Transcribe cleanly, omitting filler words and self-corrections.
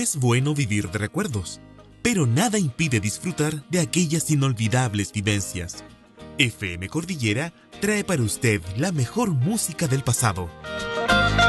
es bueno vivir de recuerdos, pero nada impide disfrutar de aquellas inolvidables vivencias. FM Cordillera trae para usted la mejor música del pasado.